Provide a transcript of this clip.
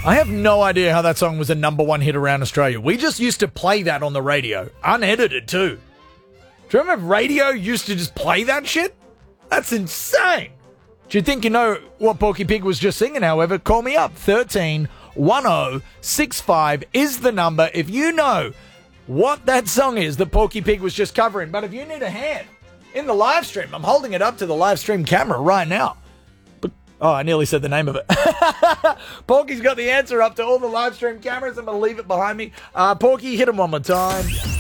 I have no idea how that song was a number one hit around Australia. We just used to play that on the radio, unedited too. Do you remember radio used to just play that shit? That's insane. Do you think you know what Porky Pig was just singing, however? Call me up. 131065 is the number if you know what that song is that Porky Pig was just covering. But if you need a hand in the live stream, I'm holding it up to the live stream camera right now. Oh, I nearly said the name of it. Porky's got the answer up to all the live stream cameras. I'm going to leave it behind me. Porky, hit him one more time.